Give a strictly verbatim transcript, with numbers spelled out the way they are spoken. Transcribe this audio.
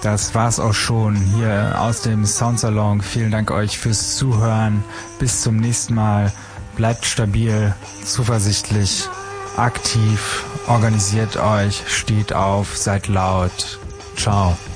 Das war's auch schon hier aus dem Soundsalon. Vielen Dank euch fürs Zuhören. Bis zum nächsten Mal. Bleibt stabil, zuversichtlich, aktiv, organisiert euch, steht auf, seid laut. Ciao.